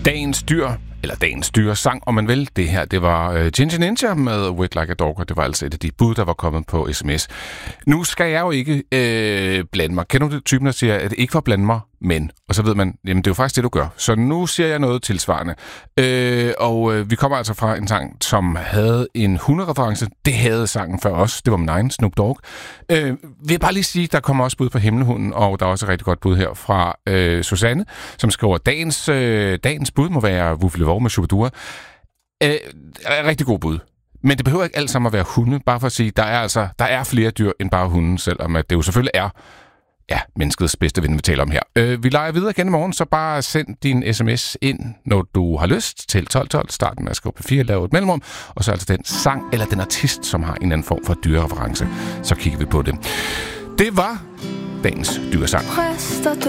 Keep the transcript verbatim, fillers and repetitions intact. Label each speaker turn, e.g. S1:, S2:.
S1: Dagens dyr, eller dagens dyr sang, om man vil. Det her, det var uh, Ginger Ninja med Wet Like a Dog, og det var altså et af de bud, der var kommet på sms. Nu skal jeg jo ikke øh, blande mig. Kender du det typen, der siger, at det ikke var blande mig, men... Og så ved man, jamen det er jo faktisk det, du gør. Så nu siger jeg noget tilsvarende. Øh, og øh, vi kommer altså fra en sang, som havde en hundereference. Det havde sangen før os. Det var min egen, Snoop Dogg. Øh, vil jeg bare lige sige, der kommer også bud på Himmelhunden, og der er også et rigtig godt bud her fra øh, Susanne, som skriver, dagens, øh, dagens bud må være Wuffle Vov med Shubidua. Øh, rigtig god bud. Men det behøver ikke alt sammen at være hunde, bare for at sige, der er altså der er flere dyr end bare hunden, selvom at det jo selvfølgelig er ja, menneskets bedste ven, vi taler om her. Øh, vi leger videre igen i morgen, så bare send din sms ind, når du har lyst, til tolv tolv. Starten med at skrive P fire, lave et mellemrum, og så altså den sang eller den artist, som har en eller anden form for dyrereference. Så kigger vi på det. Det var dagens dyresang.